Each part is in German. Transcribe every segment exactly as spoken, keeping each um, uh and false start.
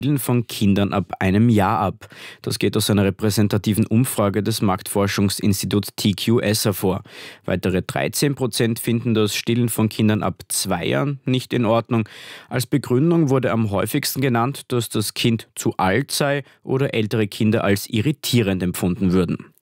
von Kindern ab einem Jahr ab. Das geht aus einer repräsentativen Umfrage des Marktforschungsinstituts T Q S hervor. Weitere dreizehn Prozent finden das Stillen von Kindern ab zwei Jahren nicht in Ordnung. Als Begründung wurde am häufigsten genannt, dass das Kind zu alt sei oder ältere Kinder als irritierend empfunden würden.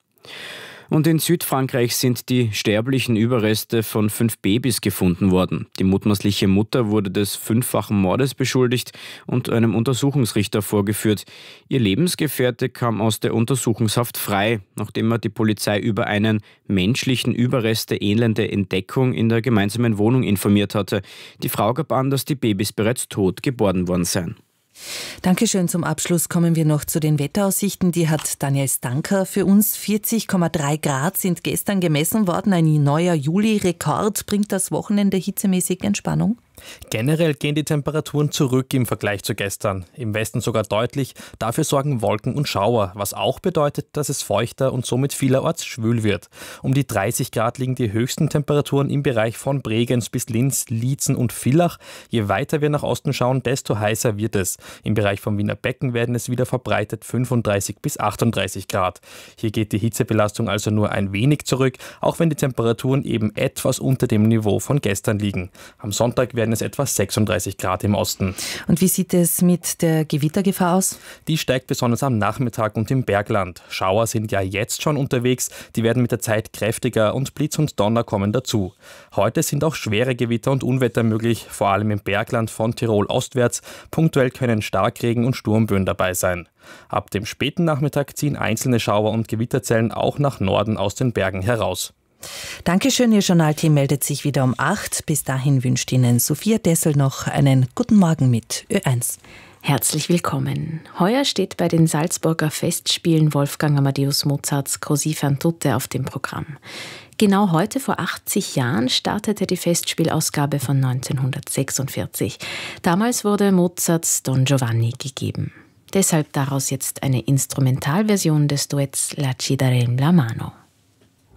Und in Südfrankreich sind die sterblichen Überreste von fünf Babys gefunden worden. Die mutmaßliche Mutter wurde des fünffachen Mordes beschuldigt und einem Untersuchungsrichter vorgeführt. Ihr Lebensgefährte kam aus der Untersuchungshaft frei, nachdem er die Polizei über einen menschlichen Überreste ähnelnde Entdeckung in der gemeinsamen Wohnung informiert hatte. Die Frau gab an, dass die Babys bereits tot geboren worden seien. Dankeschön. Zum Abschluss kommen wir noch zu den Wetteraussichten. Die hat Daniel Stanker für uns. vierzig Komma drei Grad sind gestern gemessen worden. Ein neuer Juli-Rekord. Bringt das Wochenende hitzemäßig Entspannung? Generell gehen die Temperaturen zurück im Vergleich zu gestern. Im Westen sogar deutlich. Dafür sorgen Wolken und Schauer, was auch bedeutet, dass es feuchter und somit vielerorts schwül wird. Um die dreißig Grad liegen die höchsten Temperaturen im Bereich von Bregenz bis Linz, Liezen und Villach. Je weiter wir nach Osten schauen, desto heißer wird es. Im Bereich vom Wiener Becken werden es wieder verbreitet fünfunddreißig bis achtunddreißig Grad. Hier geht die Hitzebelastung also nur ein wenig zurück, auch wenn die Temperaturen eben etwas unter dem Niveau von gestern liegen. Am Sonntag werden es etwa sechsunddreißig Grad im Osten. Und wie sieht es mit der Gewittergefahr aus? Die steigt besonders am Nachmittag und im Bergland. Schauer sind ja jetzt schon unterwegs, die werden mit der Zeit kräftiger und Blitz und Donner kommen dazu. Heute sind auch schwere Gewitter und Unwetter möglich, vor allem im Bergland von Tirol ostwärts. Punktuell können Starkregen und Sturmböen dabei sein. Ab dem späten Nachmittag ziehen einzelne Schauer und Gewitterzellen auch nach Norden aus den Bergen heraus. Dankeschön, Ihr Journalteam meldet sich wieder um acht. Bis dahin wünscht Ihnen Sophia Dessel noch einen guten Morgen mit Ö eins. Herzlich willkommen. Heuer steht bei den Salzburger Festspielen Wolfgang Amadeus Mozarts Così fan tutte auf dem Programm. Genau heute vor achtzig Jahren startete die Festspielausgabe von neunzehnhundertsechsundvierzig. Damals wurde Mozarts Don Giovanni gegeben. Deshalb daraus jetzt eine Instrumentalversion des Duetts La ci darem la mano.